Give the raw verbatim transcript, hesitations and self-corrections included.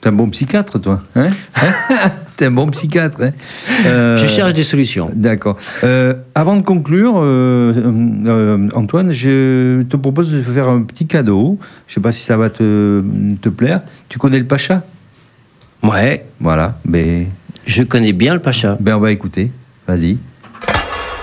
T'es un bon psychiatre, toi, hein, hein. T'es un bon psychiatre, hein. Euh, je cherche des solutions. D'accord. Euh, avant de conclure, euh, euh, Antoine, je te propose de faire un petit cadeau. Je ne sais pas si ça va te, te plaire. Tu connais le Pacha ? Ouais. Voilà. Ben, je connais bien le Pacha. Ben, on va écouter. Vas-y.